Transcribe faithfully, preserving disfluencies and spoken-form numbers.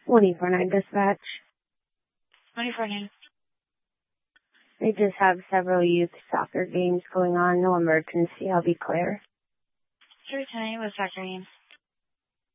twenty-four nine dispatch. twenty-four nine. They just have several youth soccer games going on. No emergency. I'll be clear. Sure, tell me what soccer game.